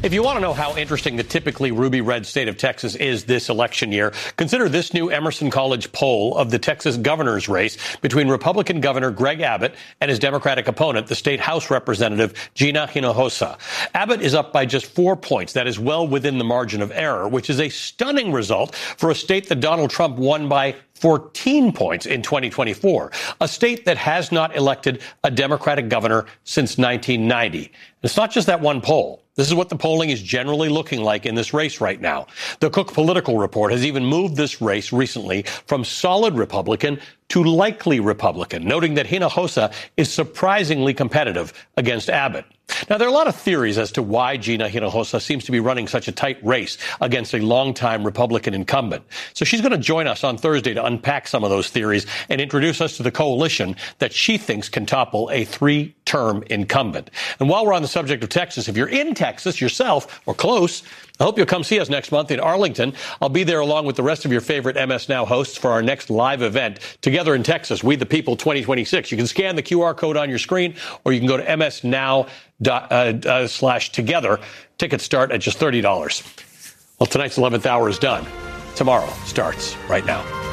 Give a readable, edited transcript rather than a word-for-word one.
If you want to know how interesting the typically ruby red state of Texas is this election year, consider this new Emerson College poll of the Texas governor's race between Republican Governor Greg Abbott and his Democratic opponent, the state House Representative Gina Hinojosa. Abbott is up by just 4 points. That is well within the margin of error, which is a stunning result for a state that Donald Trump won by 14 points in 2024, a state that has not elected a Democratic governor since 1990. It's not just that one poll. This is what the polling is generally looking like in this race right now. The Cook Political Report has even moved this race recently from solid Republican to likely Republican, noting that Hinojosa is surprisingly competitive against Abbott. Now, there are a lot of theories as to why Gina Hinojosa seems to be running such a tight race against a longtime Republican incumbent. So she's going to join us on Thursday to unpack some of those theories and introduce us to the coalition that she thinks can topple a 3-term incumbent. And while we're on the subject of Texas, if you're in Texas yourself or close, I hope you'll come see us next month in Arlington. I'll be there along with the rest of your favorite MS Now hosts for our next live event, Together in Texas, We the People 2026. You can scan the QR code on your screen, or you can go to msnow./together. Tickets start at just $30. Well, tonight's 11th hour is done. Tomorrow starts right now.